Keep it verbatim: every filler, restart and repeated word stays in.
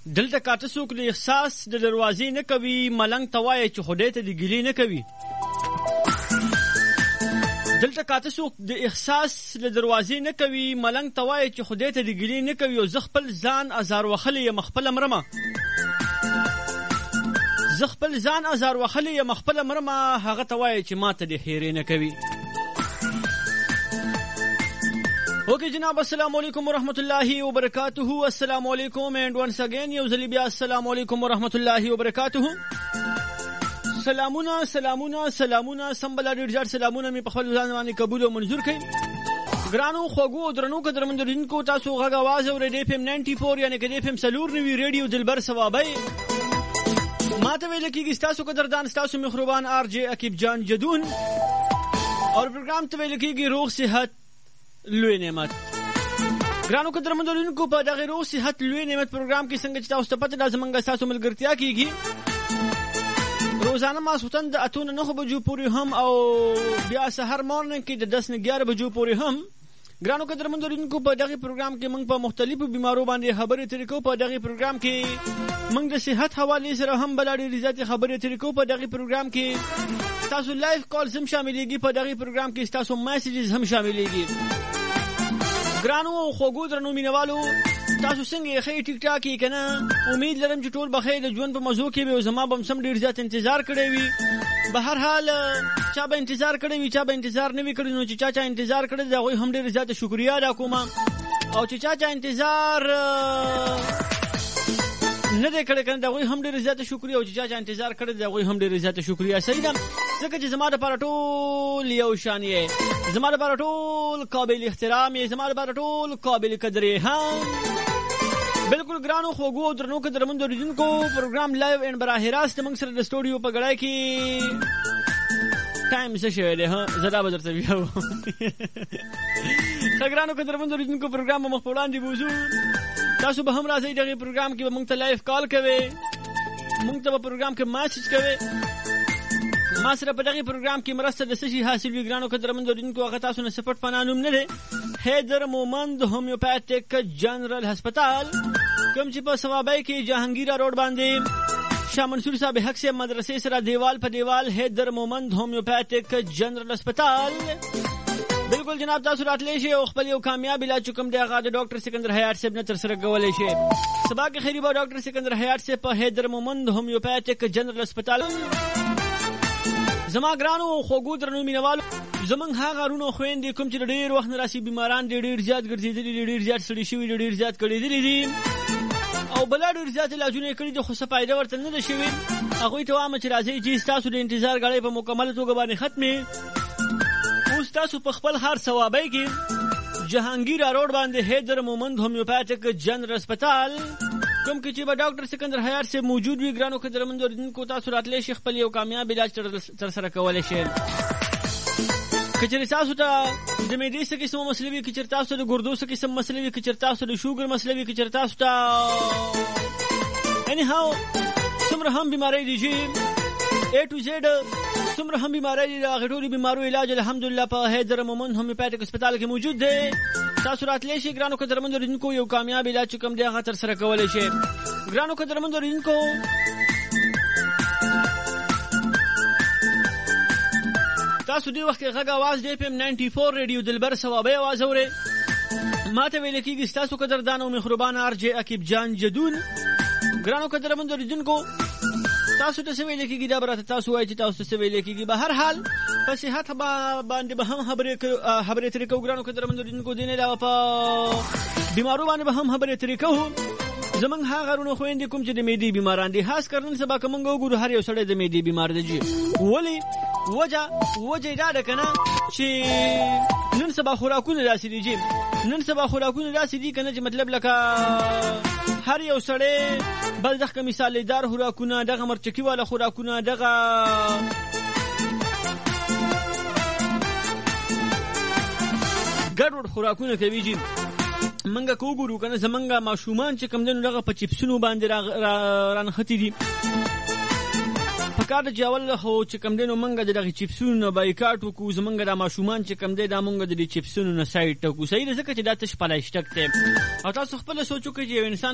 دلته کاته څوک د احساس د دروازې نه کوي ملنګ ته وایي چې خدای ته د ګیلې نه کوي دلته کاته څوک د احساس د دروازې نه کوي ملنګ ته وایي چې خدای ته د ګیلې نه کوي او زه خپل ځان ازار وخلی یم خپله مرمه زه خپل ځان ازار وخلی یم خپله مرمه هغه ته وایي چې ما ته د هیرې نه کوي اوکے جناب السلام علیکم ورحمۃ اللہ وبرکاتہ السلام علیکم اینڈ ونس اگین یو زلی بیا السلام علیکم ورحمۃ اللہ وبرکاتہ سلامونه سلامونه سلامونه سمبل ډیر سلامونه می په خپل ځان باندې قبول او منظور کړئ ګرانو خوګو درنو قدرمندونکو تاسو غږ आवाज اور ډی اف ام نائنٹی فور یعنی کې ډی اف ام سلور نیوی ریډیو دلبر ثوابای ماته ویل کېږي تاسو قدردان تاسو مخروبان آر جے عقیب جان جدون اور پروګرام ته ویل کېږي روغ صحت لوی نعمت ګرانو قدرمندونکو په دغه روغ صحت لوی نعمت پروګرام کې څنګه چې تاسو ته پته لازم منګه تاسو ملګرتیا کیږي روزانه ماسوتن د اتون نه بجو پورې هم او بیا سحر مورننګ کې د دس نه اګیاره بجو پورې هم ګرانو قدرمندونکو په دغه پروګرام کې موږ په مختلفو بیمارو باندې خبرې طریقو په دغه پروګرام کې موږ د صحت حواله سره هم بلاري ریاضت خبرې طریقو په دغه پروګرام کې تاسو لایو کال هم شاملېږي په دغه پروګرام کې تاسو میسجز هم شاملېږي ګرانو خوګو درنو مینوالو تاسو څنګه خې ټیک ټاک کې کنه امید لرم چې ټول بخیر د ژوند په موضوع کې به زما بم سم ډیر زیات انتظار کړی وي به هر حال چا به انتظار کړی وي چا به انتظار نه وي کړی نو چې چا چا انتظار کړی دا غوي هم ډیر زیات شکریا ادا کوم او چې چا چا انتظار نه دې کړی کنه دا غوي هم ډیر زیات شکریا او چې چا چا انتظار کړی دا غوي هم ډیر زیات شکریا صحیح ده ځکه چې زما لپاره ټول یو شان یې زما لپاره ټول قابل احترام یې زما لپاره ټول قابل قدر یې هم بالکل ګرانو خوګو درنو کې درمن دوریدونکو پروګرام لایو ان براه راست موږ سره د سټوډیو په غړای کې ټایم څه شوی دی ها زړه به درته ویو ګرانو کې درمن دوریدونکو پروګرام مخ په وړاندې بوزو تاسو به هم راځي دغه پروګرام کې موږ ته لایو کال کوي موږ ته په پروګرام کې میسج کوي ما سره په دغه پروګرام کې مرسته د سشي حاصل وی ګرانو کې درمن دوریدونکو هغه تاسو نه سپورټ پنانوم نه دی حیدر مومند هومیوپیتھک جنرل هسپتال کوم چې په ثوابای کې جهانگیرا روډ باندې شاه منصور صاحب حق سے مدرسې سره دیوال په دیوال حیدر مومند هومیوپیتھک جنرل هسپتال بالکل جناب تاسو راتلی شي او خپل یو کامیاب علاج کوم دی هغه د ډاکټر سکندر حیات صاحب نه تر سره کولای شي سبا کې خیری به ډاکټر سکندر حیات صاحب په حیدر مومند هومیوپیتھک جنرل هسپتال زما ګرانو خوګو درنو مینوالو زمونږ هغه رونو خويندې کوم چې ډېر وخت نه راسي بیماران ډېر زیات ګرځېدلي ډېر زیات سړي شوي ډېر زیات کړېدلي دي او بلا ډېر زیات علاجونه کړي دي خو څه فایده ورته نه ده شوې هغوی ته وایم چې راځئ چې ستاسو د انتظار غړۍ په مکمله توګه باندې ختمې اوس تاسو په خپل ښار ثوابۍ کې جهانگیرا روډ باندې حیدر مومند هومیوپیتھک جنرل هسپتال کوم کې چې به ډاکټر سکندر حیات سے موجود وي ګرانو کې درمندو دن کو تاسو راتلی شي خپل یو کامیاب علاج تر سره کولای شي کچری تاسو ته د معدې څه قسم مسلې وي کچری تاسو ته د ګردو څه قسم مسلې وي کچری تاسو ته د شوګر مسلې وي کچری تاسو ته اني هاو څومره هم بیماری دي چې A to Z څومره هم بیماری دي هغه ټولې بیمارو علاج الحمدلله په حیدر مومند هومیوپیتھک هسپتال کې موجود دی تاسو راتلی شي ګرانو کې درمندو دینکو یو کامیاب علاج کوم دی هغه تر سره کولای شي ګرانو کې درمندو دینکو تاسو دی وخت غږ आवाज دی پم نائنٹی فور ریډیو دلبر ثوابه आवाज اوره ماته ویل کېږي تاسو قدردان او مهربان آر جے عقیب جان جدون ګرانو کې درمندو دینکو تاسو ته څه ویل کېږي دا برته تاسو وایي چې تاسو څه ویل کېږي به هر حال په صحت باندې به هم خبرې خبرې طریقو ګرانو کې درمندو دینکو دینه علاوه په بیمارو باندې به هم خبرې طریقو زمونږ هغه رونو خويندې کوم چې د معدې بیماران دي خاص کر نن سبا کوم وګورو هر یو سړی د معدې بیمار دی ولی وجه وجه دا ده کنه چې نن سبا خوراکونه داسې دي چې نن سبا خوراکونه داسې دي کنه چې مطلب لکه هر یو سړی بل دغه مثال دار خوراکونه دغه مرچکی والا خوراکونه دغه ګډوډ خوراکونه کوي چې منګه کوګورو کنه زمنګه ماشومان چې کم دنو دغه په چپسونو باندې رانختی دي پکار د جوال هو چې کم دنو منګه دغه چپسونو بایکاټ وکړو زمنګه د ماشومان چې کم دی د منګه د چپسونو نه سایت ټکو صحیح ده ځکه چې دا تش پلاسټک ته او تاسو خپل سوچو کې چې انسان